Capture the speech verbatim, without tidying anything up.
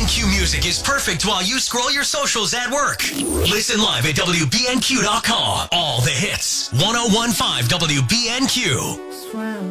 Q music is perfect while you scroll your socials at work. Listen live at W B N Q dot com. All the hits. ten fifteen W B N Q.